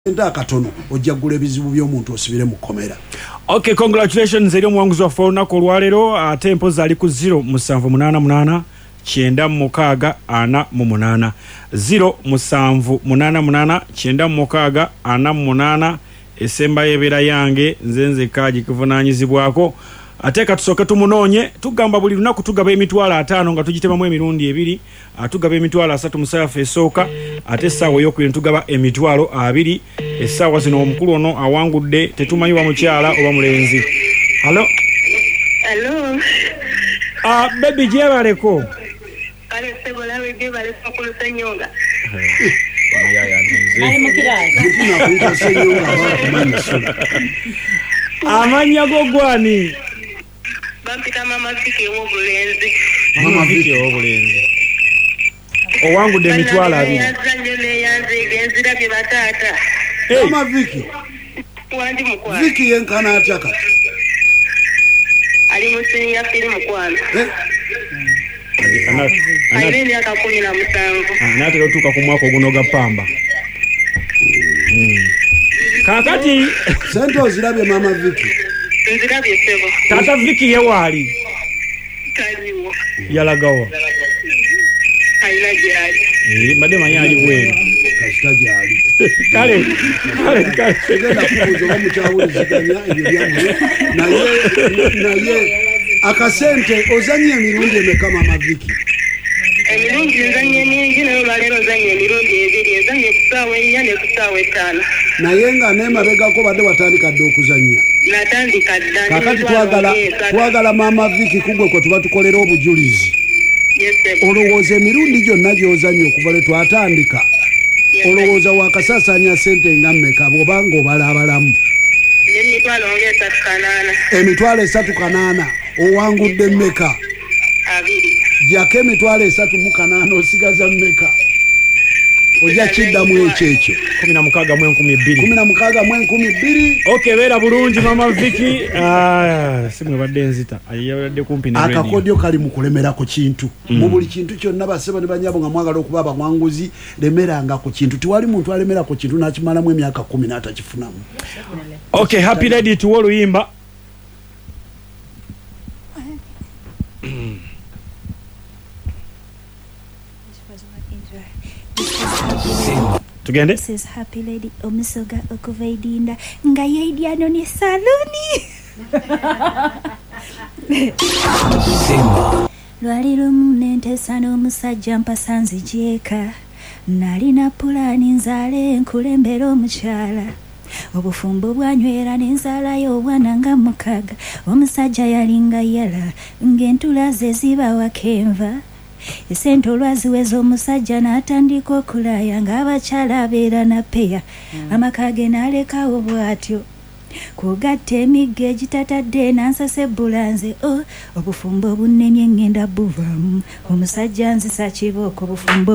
Nda katono ojagula ebizibu by'omuntu osibire mu komera. Okay, congratulations eri omuwanguzi waffe olunaku olwaleero ate empozi ali ku 07889 968 07889 968 esemba yebeera yange nze kaji kuvunaanyizibwako ate katusooke tumunoonye tugamba buli lunaku tugaba emitwalo 5 nga tugitemamu emirundi 2 tugaba emitwalo 3 musaafu esooka ate essaawa ey'okubiri tugaba emitwalo 2 essaawa zino omukulu ono awangudde tetumanyi wa mukyala oba mulenzi. Hello baby jebaleko kale sebola wege bale fakulu senyonga amanya gogwani bampita mama Viki obulenzi owangudde emitwalo 2 yanze genzira bye batata Mama Viki wandi mukwana Viki yenkana atya kati ali musini ya filimu kwana ayini aka 17 natera otuuka ku mwaka ogunoga pamba kakati sente ozirabye Mama Viki nzirabye sebo tata Viki yewaali taliwo yalagawa ayina gyali mbadde manyi ali bweru kasita gyali kale segenda kubuuza oba mukyawuliziganya ebyo byammwe naye akasente ozanye emirundi emeka Mama Viki emirundi nzanye mingi nayo balero zanye emirundi 2 nzanye kusaawa 4 ne kusaawa 5 naye nga nemabegako badde watandika dde okuzanya natandika dda kakati twagala Mama Viki kugwe kwe tuba tukolera obujulizi olowooza emirundi gyonna gy'ozanya okuva lwe twatandika olowooza wakasasanya sente nga mmeka bw'obanga obala abalamu emitwalo 3 owangudde mmeka 2 jako emitwalo 3 osigaza mmeka ojja kiddamu ekyo 16,200 okay beera bulungi Mama Viki simwe badde nzita ayabadde kumpi ne akakodyo kali mu kulemera ku kintu mu buli kintu kyonna baseba ne banyabo nga mwagala okuba abangwanguzi lemeranga ku kintu tiwali muntu alemera ku kintu nakimalamu emyaka 10 n'atakifunamu. Okay, happy lady to oluyimba tugende. This is happy lady omusoga okuvaidinda nga yeidiano ne saluni lwali lumu nentesa n'omusajja mpasanzi gyeka nalina pulani nzaale nkulembera omukyala obufumbo bwanywera n'enzaalayo obwana nga 6 omusajja yalinga yala ng'entula ze ziba wakenva esente olwaziweza omusajja n'atandika okulaya ng'abakyala abeera na peya amaka ge n'alekawo bw'atyo kugatta emigga egitatadde n'ansasebula nze obufumbo bunnemye ngenda buvamu omusajja nzisa kibooko obufumbo